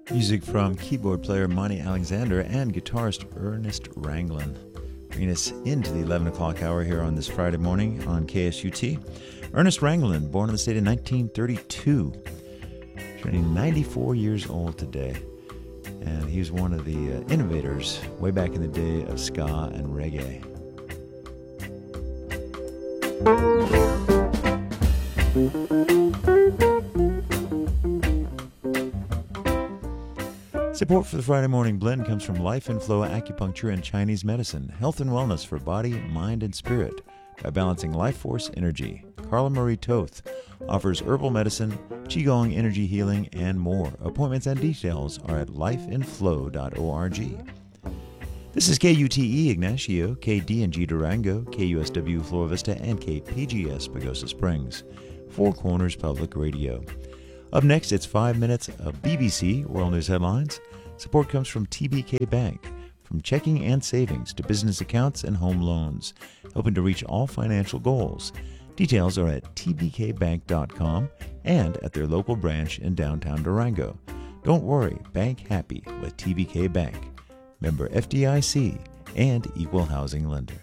Music from keyboard player Monty Alexander and guitarist Ernest Ranglin. Bringing us into the 11 o'clock hour here on this Friday morning on KSUT. Ernest Ranglin, born in the state in 1932, turning 94 years old today. And he was one of the innovators way back in the day of ska and reggae. Support for the Friday Morning Blend comes from Life and Flow Acupuncture and Chinese Medicine, health and wellness for body, mind, and spirit by balancing life force energy. Carla Marie Toth offers herbal medicine, Qigong energy healing, and more. Appointments and details are at lifeandflow.org. This is KUTE Ignacio, KDNG Durango, KUSW Flora Vista, and KPGS Pagosa Springs. Four Corners Public Radio. Up next, it's 5 minutes of BBC World News Headlines. Support comes from TBK Bank, from checking and savings to business accounts and home loans, helping to reach all financial goals. Details are at tbkbank.com and at their local branch in downtown Durango. Don't worry, bank happy with TBK Bank. Member FDIC and Equal Housing Lender.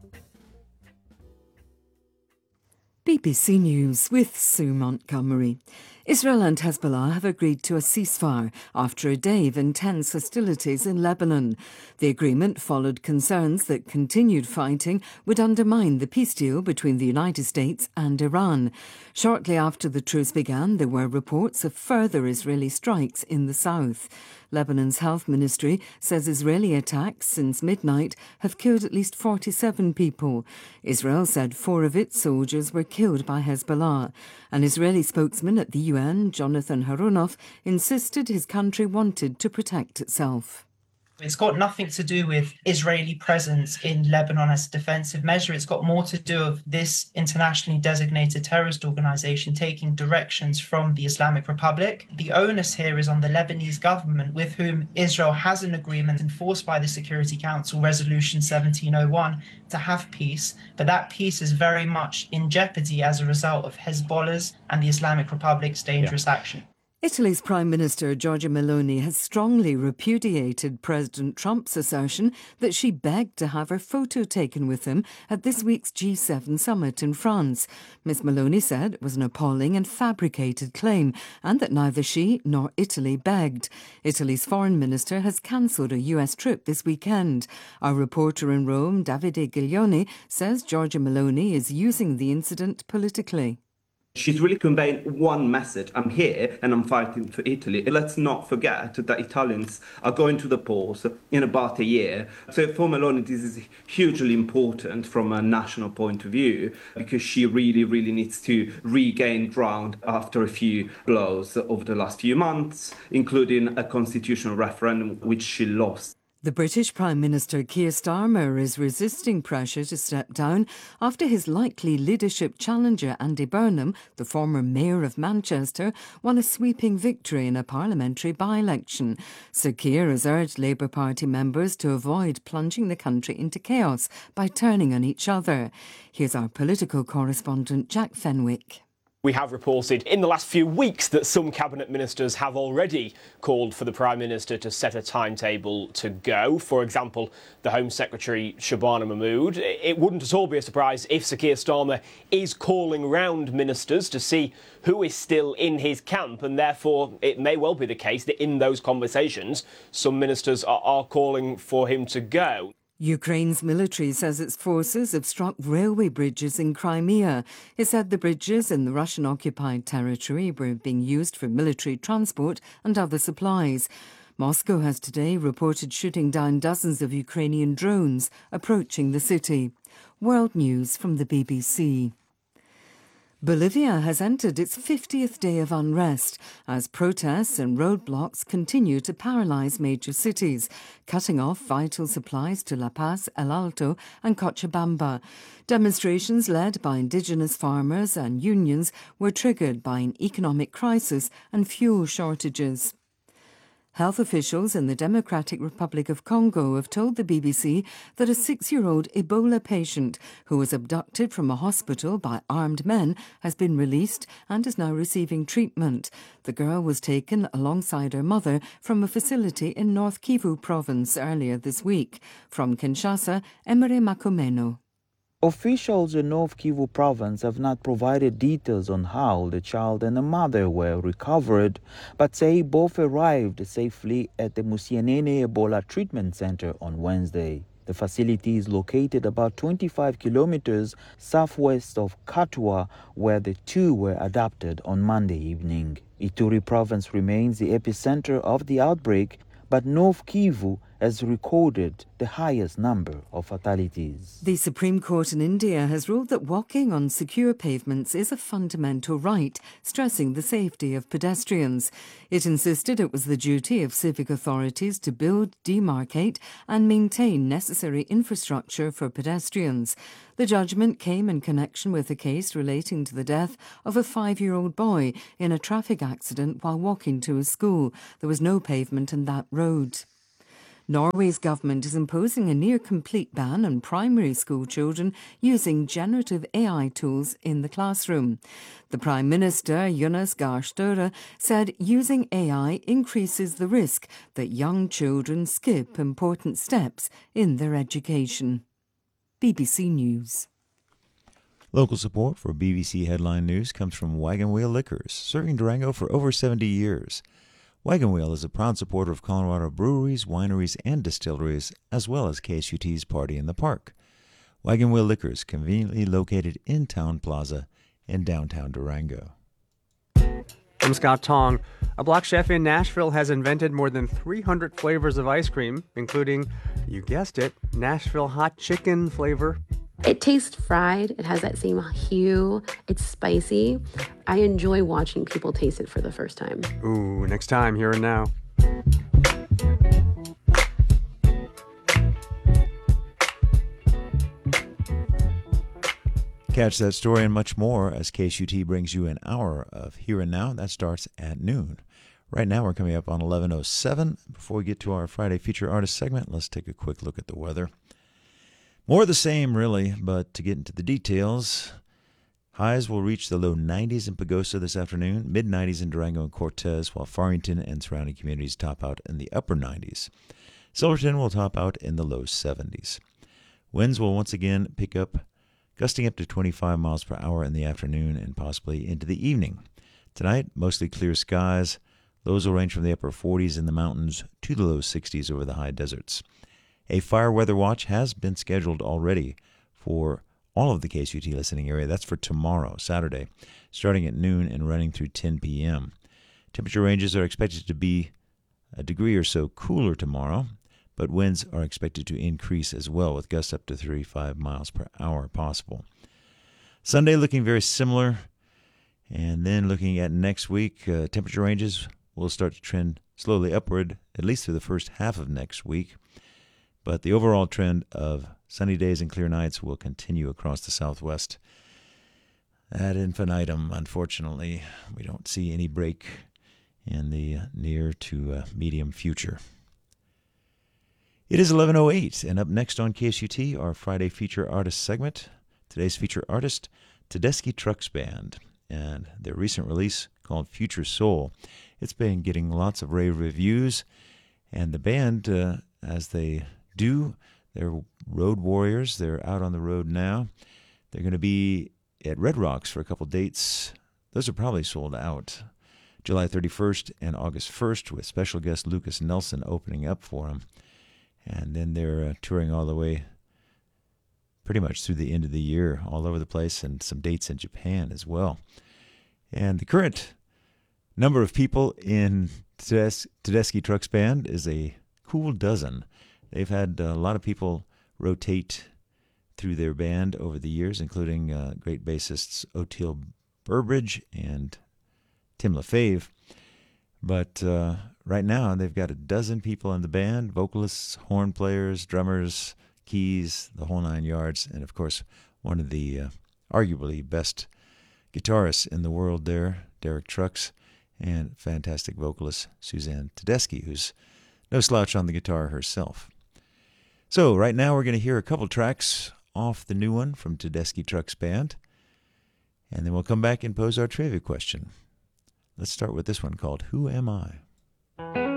BBC News with Sue Montgomery. Israel and Hezbollah have agreed to a ceasefire after a day of intense hostilities in Lebanon. The agreement followed concerns that continued fighting would undermine the peace deal between the United States and Iran. Shortly after the truce began, there were reports of further Israeli strikes in the south. Lebanon's health ministry says Israeli attacks since midnight have killed at least 47 people. Israel said 4 of its soldiers were killed by Hezbollah. An Israeli spokesman at the UN, Jonathan Haronoff, insisted his country wanted to protect itself. It's got nothing to do with Israeli presence in Lebanon as a defensive measure. It's got more to do with this internationally designated terrorist organization taking directions from the Islamic Republic. The onus here is on the Lebanese government, with whom Israel has an agreement enforced by the Security Council, Resolution 1701, to have peace. But that peace is very much in jeopardy as a result of Hezbollah's and the Islamic Republic's dangerous action. Italy's Prime Minister Giorgia Meloni has strongly repudiated President Trump's assertion that she begged to have her photo taken with him at this week's G7 summit in France. Ms Meloni said it was an appalling and fabricated claim and that neither she nor Italy begged. Italy's foreign minister has cancelled a US trip this weekend. Our reporter in Rome, Davide Giglioni, says Giorgia Meloni is using the incident politically. She's really conveying one message: I'm here and I'm fighting for Italy. Let's not forget that Italians are going to the polls in about a year. So for Meloni, this is hugely important from a national point of view, because she really needs to regain ground after a few blows over the last few months, including a constitutional referendum which she lost. The British Prime Minister Keir Starmer is resisting pressure to step down after his likely leadership challenger Andy Burnham, the former mayor of Manchester, won a sweeping victory in a parliamentary by-election. Sir Keir has urged Labour Party members to avoid plunging the country into chaos by turning on each other. Here's our political correspondent Jack Fenwick. We have reported in the last few weeks that some cabinet ministers have already called for the Prime Minister to set a timetable to go. For example, the Home Secretary Shabana Mahmood. It wouldn't at all be a surprise if Sir Keir Starmer is calling round ministers to see who is still in his camp, and therefore it may well be the case that in those conversations some ministers are calling for him to go. Ukraine's military says its forces have struck railway bridges in Crimea. It said the bridges in the Russian-occupied territory were being used for military transport and other supplies. Moscow has today reported shooting down dozens of Ukrainian drones approaching the city. World News from the BBC. Bolivia has entered its 50th day of unrest as protests and roadblocks continue to paralyse major cities, cutting off vital supplies to La Paz, El Alto and Cochabamba. Demonstrations led by indigenous farmers and unions were triggered by an economic crisis and fuel shortages. Health officials in the Democratic Republic of Congo have told the BBC that a 6-year-old Ebola patient who was abducted from a hospital by armed men has been released and is now receiving treatment. The girl was taken alongside her mother from a facility in North Kivu province earlier this week. From Kinshasa, Emery Makomeno. Officials in North Kivu province have not provided details on how the child and the mother were recovered, but say both arrived safely at the Musienene Ebola Treatment Center on Wednesday. The facility is located about 25 kilometers southwest of Katwa, where the two were adopted on Monday evening. Ituri province remains the epicenter of the outbreak, but North Kivu has recorded the highest number of fatalities. The Supreme Court in India has ruled that walking on secure pavements is a fundamental right, stressing the safety of pedestrians. It insisted it was the duty of civic authorities to build, demarcate and maintain necessary infrastructure for pedestrians. The judgment came in connection with a case relating to the death of a 5-year-old boy in a traffic accident while walking to a school. There was no pavement in that road. Norway's government is imposing a near-complete ban on primary school children using generative AI tools in the classroom. The Prime Minister, Jonas Gahr Støre, said using AI increases the risk that young children skip important steps in their education. BBC News. Local support for BBC Headline News comes from Wagon Wheel Liquors, serving Durango for over 70 years. Wagon Wheel is a proud supporter of Colorado breweries, wineries, and distilleries, as well as KSUT's Party in the Park. Wagon Wheel Liquors, conveniently located in Town Plaza in downtown Durango. I'm Scott Tong. A Block chef in Nashville has invented more than 300 flavors of ice cream, including, you guessed it, Nashville hot chicken flavor. It tastes fried. It has that same hue. It's spicy. I enjoy watching people taste it for the first time. Ooh, next time, here and now. Catch that story and much more as KSUT brings you an hour of Here and Now. That starts at noon. Right now we're coming up on 11:07. Before we get to our Friday Feature Artist segment, let's take a quick look at the weather. More of the same, really, but to get into the details, highs will reach the low 90s in Pagosa this afternoon, mid-90s in Durango and Cortez, while Farmington and surrounding communities top out in the upper 90s. Silverton will top out in the low 70s. Winds will once again pick up, gusting up to 25 miles per hour in the afternoon and possibly into the evening. Tonight, mostly clear skies. Lows will range from the upper 40s in the mountains to the low 60s over the high deserts. A fire weather watch has been scheduled already for all of the KSUT listening area. That's for tomorrow, Saturday, starting at noon and running through 10 p.m. Temperature ranges are expected to be a degree or so cooler tomorrow, but winds are expected to increase as well, with gusts up to 35 miles per hour possible. Sunday looking very similar, and then looking at next week, temperature ranges will start to trend slowly upward, at least through the first half of next week. But the overall trend of sunny days and clear nights will continue across the Southwest. Ad infinitum, unfortunately. We don't see any break in the near to medium future. It is 11:08, and up next on KSUT, our Friday Feature Artist segment. Today's feature artist, Tedeschi Trucks Band, and their recent release called Future Soul. It's been getting lots of rave reviews, and the band, as they do, they're road warriors. They're out on the road now. They're going to be at Red Rocks for a couple dates. Those are probably sold out. July 31st and August 1st, with special guest Lucas Nelson opening up for them. And then they're touring all the way pretty much through the end of the year, all over the place, and some dates in Japan as well. And the current number of people in Tedeschi Trucks Band is a cool dozen. They've had a lot of people rotate through their band over the years, including great bassists Oteil Burbridge and Tim LaFave. But right now, they've got a dozen people in the band, vocalists, horn players, drummers, keys, the whole nine yards, and of course, one of the arguably best guitarists in the world there, Derek Trucks. and fantastic vocalist Suzanne Tedeschi, who's no slouch on the guitar herself. So right now we're going to hear a couple tracks off the new one from Tedeschi Trucks Band, and then we'll come back and pose our trivia question. Let's start with this one called Who Am I?